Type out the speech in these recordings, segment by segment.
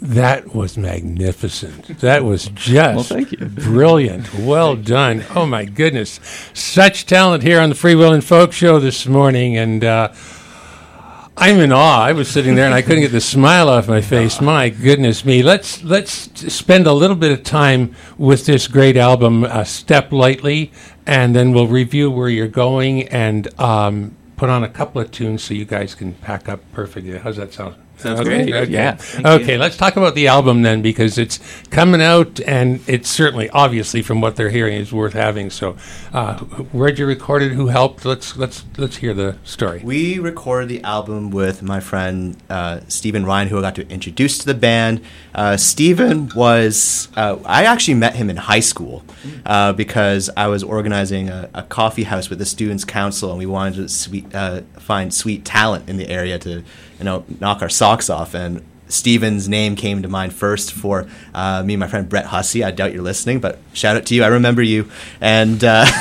That was magnificent. That was just Well, thank you. brilliant. Well done. Oh, my goodness. Such talent here on the Freewheelin' Folk Show this morning, and I'm in awe. I was sitting there, and I couldn't get the smile off my face. My goodness me. Let's spend a little bit of time with this great album, Step Lightly, and then we'll review where you're going and put on a couple of tunes so you guys can pack up perfectly. How's that sound? Sounds Okay, great. okay. Yeah. Okay, let's talk about the album then, because it's coming out, and it's certainly, obviously, from what they're hearing, is worth having. So, where'd you record it? Who helped? Let's hear the story. We recorded the album with my friend Stephen Ryan, who I got to introduce to the band. Stephen was, I actually met him in high school because I was organizing a coffee house with the Students' Council, and we wanted to find sweet talent in the area to, knock our socks off. And Stephen's name came to mind first for me and my friend Brett Hussey. I doubt you're listening, but shout out to you. I remember you. And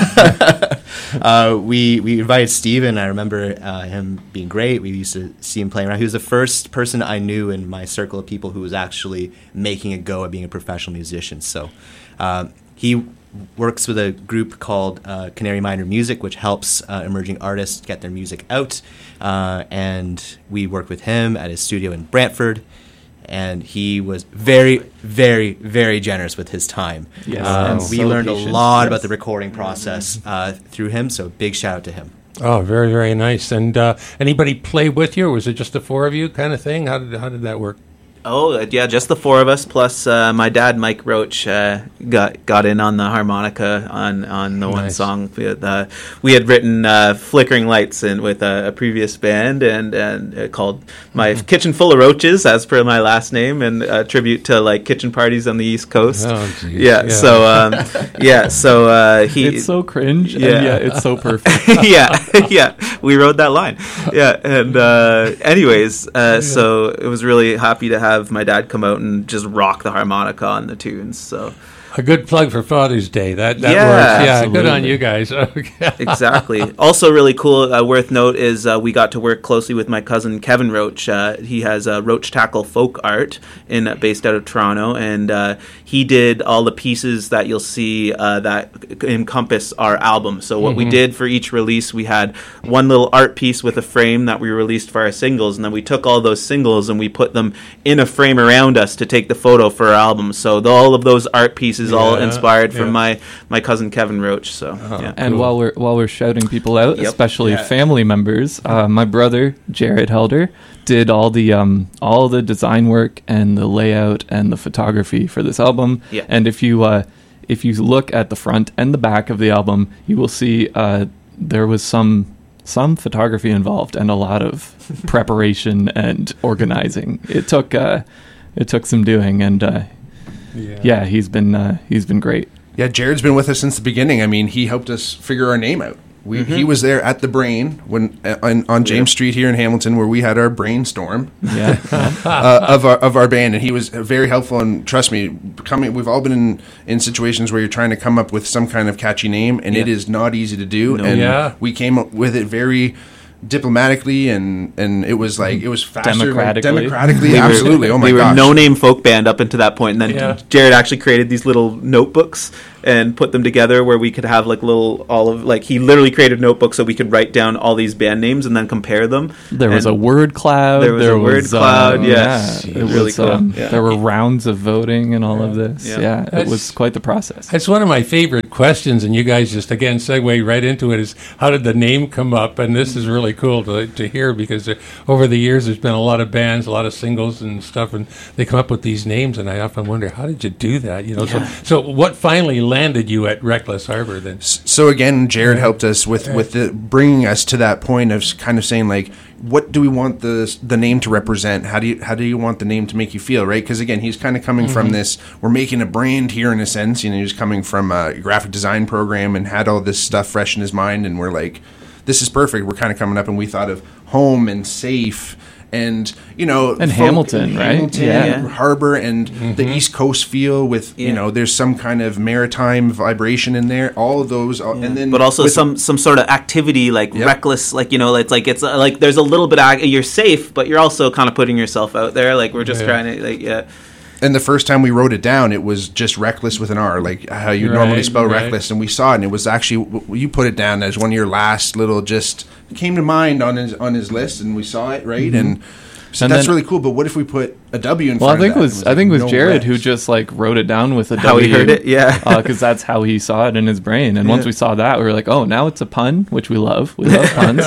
we invited Stephen. I remember him being great. We used to see him playing around. He was the first person I knew in my circle of people who was actually making a go at being a professional musician. So he works with a group called Canary Minor Music, which helps emerging artists get their music out. And we worked with him at his studio in Brantford. And he was very, very, very generous with his time. Yes, we so learned patient. a lot Yes. about the recording process through him, so big shout out to him. Oh, very, very nice. And anybody play with you, or was it just the four of you kind of thing? How did that work? Oh, yeah, just the four of us, plus my dad, Mike Roach, got in on the harmonica on the one Nice. song. We had written Flickering Lights with a previous band and called My Kitchen Full of Roaches, as per my last name, and a tribute to, like, kitchen parties on the East Coast. Oh, geez. Yeah, so he... It's so cringe, Yeah. and yet it's so perfect. yeah, we wrote that line. Yeah, and anyways, so it was really happy to have my dad come out and just rock the harmonica on the tunes. So A good plug for Father's Day. That Yeah, works. Yeah, absolutely. good on you guys. Okay. exactly. Also, really cool. Worth note is we got to work closely with my cousin Kevin Roach. He has Roach Tackle Folk Art based out of Toronto, and he did all the pieces that you'll see that encompass our album. So what we did for each release, we had one little art piece with a frame that we released for our singles, and then we took all those singles and we put them in a frame around us to take the photo for our album. So all of those art pieces all Yeah, inspired from yeah. my cousin Kevin Roach. So yeah. And Cool. while we're shouting people out, Yep. especially Yeah. family members, my brother Jared Helder did all the design work and the layout and the photography for this album. Yeah. And if you look at the front and the back of the album, you will see there was some photography involved and a lot of preparation and organizing. It took some doing, and yeah, he's been great. Yeah, Jared's been with us since the beginning. I mean, he helped us figure our name out. He was there at the Brain when on James Street here in Hamilton, where we had our brainstorm Yeah. of our band, and he was very helpful. And trust me, we've all been in situations where you're trying to come up with some kind of catchy name, and it is not easy to do. No. And Yeah. we came up with it very diplomatically, and it was like it was faster, Democratically. absolutely. Oh my we were gosh, no-name folk band up until that point, and then Yeah. Jared actually created these little notebooks and put them together where we could have like he literally created notebooks so we could write down all these band names and then compare them. There was a And word cloud. There was a word cloud, yes. Yeah, It was really cool. Yeah. There were rounds of voting and all of this. Yeah. Yeah, it That's- was quite the process. That's one of my favorite questions, and you guys just, again, segue right into it, is how did the name come up? And this is really cool to hear, because over the years there's been a lot of bands, a lot of singles and stuff, and they come up with these names, and I often wonder, how did you do that? So what finally landed you at Reckless Harbor then? So again, Jared helped us with bringing us to that point of kind of saying, like, what do we want the name to represent? How do you want the name to make you feel, right? Because again, he's kind of coming from this. We're making a brand here in a sense. He was coming from a graphic design program and had all this stuff fresh in his mind, and we're like, this is perfect. We're kind of coming up, and we thought of home and safe. And Hamilton, right? Hamilton, Yeah. Harbor, and the East Coast feel with there's some kind of maritime vibration in there. All of those, and then But also with- some sort of activity, like Yep. reckless, like it's like there's a little bit you're safe, but you're also kind of putting yourself out there. Like we're just trying to And the first time we wrote it down, it was just Reckless with an R, like how you normally spell Reckless. And we saw it, and it was actually, you put it down as one of your last little, just came to mind on his list, and we saw it, right? And so that's really cool. But what if we put a W in front of that? I think it was Jared who just like wrote it down with a W. How he heard it, yeah. Because that's how he saw it in his brain. And once we saw that, we were like, oh, now it's a pun, which we love. We love puns.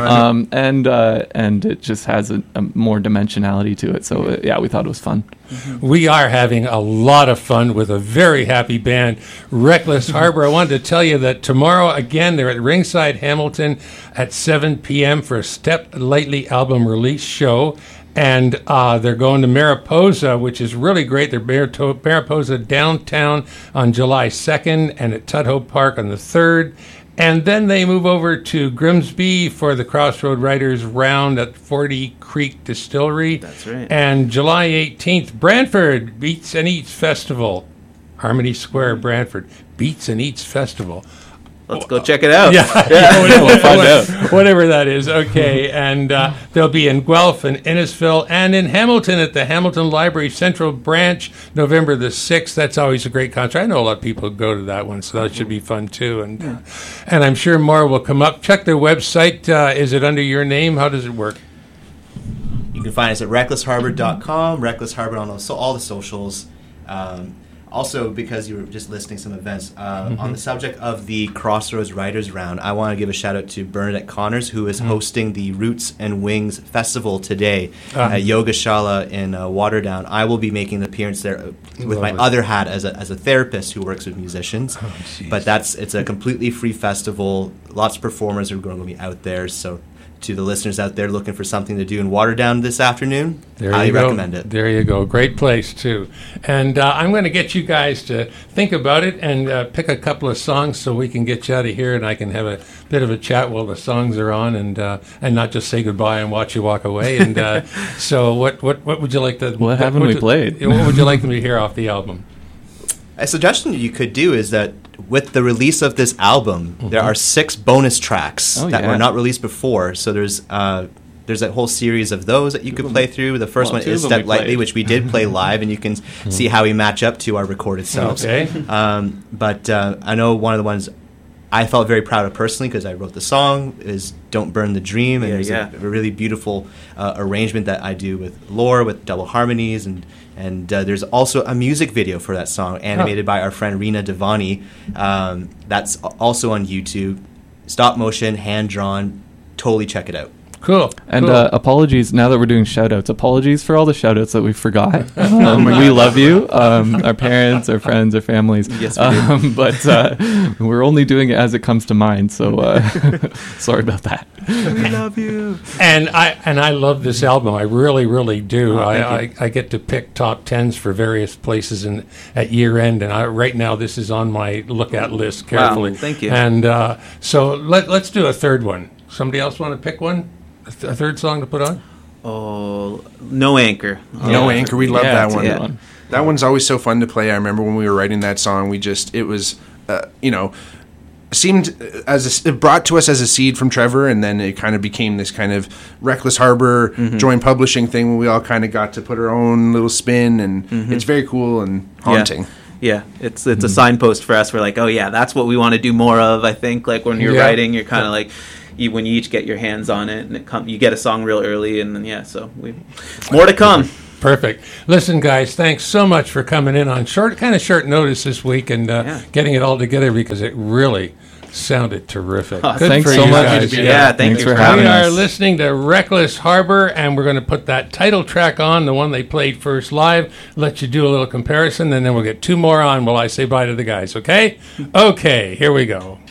And it just has a more dimensionality to it. So, we thought it was fun. We are having a lot of fun with a very happy band, Reckless Harbor. I wanted to tell you that tomorrow, again, they're at Ringside Hamilton at 7 p.m. for a Step Lightly album release show. And they're going to Mariposa, which is really great. They're Mariposa downtown on July 2nd and at Tudhope Park on the 3rd. And then they move over to Grimsby for the Crossroad Writers Round at 40 Creek Distillery. That's right. And July 18th, Brantford Beats and Eats Festival. Harmony Square, Brantford. Beats and Eats Festival. Let's go check it out. Whatever that is. Okay, and they'll be in Guelph and Innisfil and in Hamilton at the Hamilton Library Central Branch, November the 6th. That's always a great concert. I know a lot of people go to that one, so that should be fun too. And I'm sure more will come up. Check their website. Is it under your name? How does it work? You can find us at recklessharbor.com, Reckless Harbor on all the socials. Also, because you were just listing some events, on the subject of the Crossroads Writers Round, I want to give a shout out to Bernadette Connors, who is hosting the Roots and Wings Festival today at Yogashala in Waterdown. I will be making an appearance there with my other hat as a therapist who works with musicians. But it's a completely free festival. Lots of performers are going to be out there, so to the listeners out there looking for something to do in Waterdown this afternoon, I recommend it. There you go. Great place, too. And I'm going to get you guys to think about it and pick a couple of songs so we can get you out of here and I can have a bit of a chat while the songs are on and not just say goodbye and watch you walk away. And so what would you like to... What haven't we played? What would you like them to hear off the album? A suggestion you could do is that with the release of this album, there are 6 bonus tracks that were not released before. So there's a whole series of those that you could play through. The first one is Step Lightly, which we did play live, and you can see how we match up to our recorded selves. Okay. But I know one of the ones I felt very proud of personally because I wrote the song is Don't Burn the Dream, and there's a really beautiful arrangement that I do with Laura with double harmonies, and there's also a music video for that song animated by our friend Rena Devani. That's also on YouTube. Stop motion, hand drawn. Totally check it out. Cool. And apologies, now that we're doing shout-outs, apologies for all the shout-outs that we forgot. We love you, our parents, our friends, our families. Yes, we do. But we're only doing it as it comes to mind, so sorry about that. We love you. And I love this album. I really, really do. I get to pick top 10s for various places at year end, and right now this is on my look-at list carefully. Wow, thank you. And so let's do a third one. Somebody else want to pick one? A third song to put on? Oh, No Anchor. No Anchor. We love that one. Yeah. That one's always so fun to play. I remember when we were writing that song, it was, seemed it brought to us as a seed from Trevor, and then it kind of became this kind of Reckless Harbor joint publishing thing where we all kind of got to put our own little spin, and it's very cool and haunting. Yeah, it's a signpost for us. We're like, oh yeah, that's what we want to do more of. I think like when you're writing, you're kind of like. When you each get your hands on it, and you get a song real early, and then more to come. Perfect. Listen, guys, thanks so much for coming in on short notice this week and getting it all together because it really sounded terrific. Thanks so much. Thank you for having us. We are listening to Reckless Harbor, and we're going to put that title track on, the one they played first live, let you do a little comparison, and then we'll get 2 more on while I say bye to the guys, okay? Okay, here we go.